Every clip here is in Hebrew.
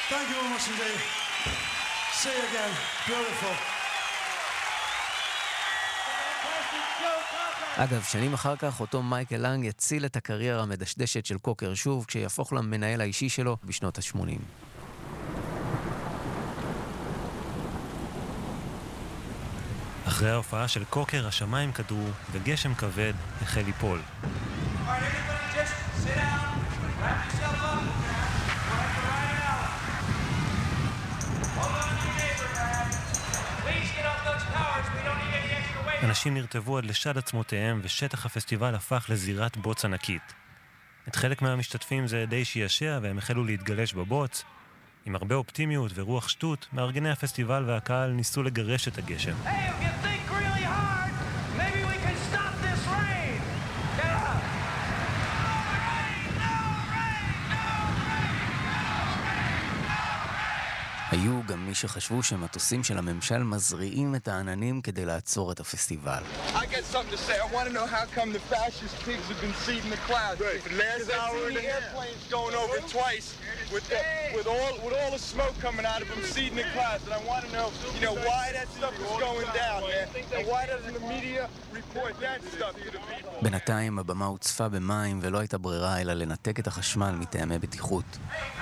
Thank you very much indeed. See you again. Beautiful. אגב, שנים אחר כך, אותו מייקל לנג יציל את הקריירה המדשדשת של קוקר שוב, כשיהפוך למנהל האישי שלו בשנות ה-80. אחרי ההופעה של קוקר, השמיים קדרו, וגשם כבד החל ליפול. אנשים נרטבו עד לשד עצמותיהם, ושטח הפסטיבל הפך לזירת בוץ ענקית. את חלק מהמשתתפים זה די שישע, והם החלו להתגלש בבוץ. עם הרבה אופטימיות ורוח שטות, מארגני הפסטיבל והקהל ניסו לגרש את הגשם. היו גם מי שחשבו שמטוסים של הממשל מזריעים את העננים כדי לעצור את הפסטיבל. I got something to say. I want to know how come the fascist pigs have been seeding the clouds. Right. For the last hour and a half. Airplanes going over twice with all the smoke coming out of them seeding the clouds. And I want to know, why that stuff is going down, man. And why doesn't the media report that stuff to the people? בינתיים הבמה הוצפה במים ולא הייתה ברירה אלא לנתק את החשמל מטעמי בטיחות.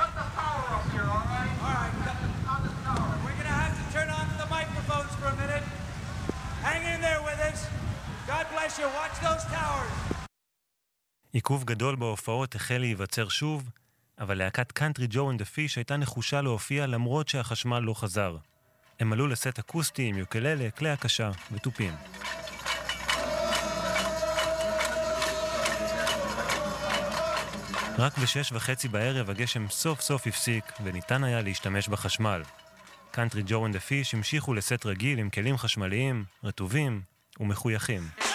עיכוב גדול בהופעות החל להיווצר שוב, אבל להקת קאנטרי ג'ו אנד דה פיש הייתה נחושה להופיע למרות שהחשמל לא חזר. הם עלו לסט אקוסטי עם יוקללה, כלי הקשה וטופים. רק ב6:30 בערב הגשם סוף סוף הפסיק וניתן היה להשתמש בחשמל. קאנטרי ג'ו אנד דה פיש המשיכו לסט רגיל עם כלים חשמליים, רטובים ומחויכים.